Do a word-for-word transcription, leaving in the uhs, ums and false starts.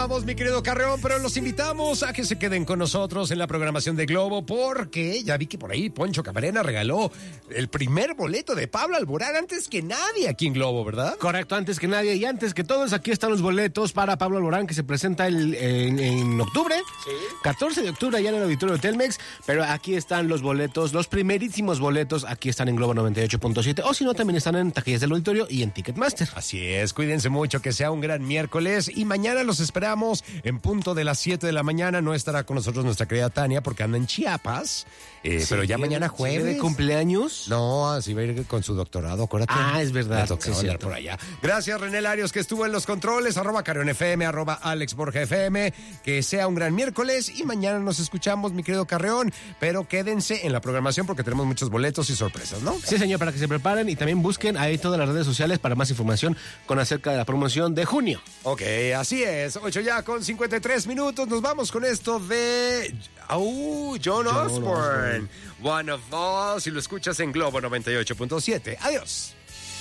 vamos, mi querido Carreón, pero los invitamos a que se queden con nosotros en la programación de Globo, porque ya vi que por ahí Poncho Camarena regaló el primer boleto de Pablo Alborán antes que nadie aquí en Globo, ¿verdad? Correcto, antes que nadie y antes que todos, aquí están los boletos para Pablo Alborán, que se presenta el, en, en octubre, Sí. catorce de octubre, allá en el auditorio de Telmex, pero aquí están los boletos, los primerísimos boletos, aquí están en Globo noventa y ocho punto siete, o si no, también están en taquillas del auditorio y en Ticketmaster. Así es, cuídense mucho, que sea un gran miércoles y mañana los esperamos en punto de las siete de la mañana. No estará con nosotros nuestra querida Tania porque anda en Chiapas, eh, Sí, pero ya mañana ¿sigue jueves. de cumpleaños? No, así va a ir con su doctorado, acuérdate. Ah, es verdad, Le tocaba sí, es andar cierto. por allá. Gracias, René Larios, que estuvo en los controles, arroba Carrión F M, arroba Alex Borja F M. Que sea un gran miércoles y mañana nos escuchamos, mi querido Carreón, pero quédense en la programación porque tenemos muchos boletos y sorpresas, ¿no? Sí, señor, para que se preparen y también busquen ahí todas las redes sociales para más información con acerca de la promoción de junio. Ok, así es. ocho ya con cincuenta y tres minutos. Nos vamos con esto de... ¡Uh! John, John Osborne. Osborne. One of Us. Y lo escuchas en Globo noventa y ocho punto siete. Adiós.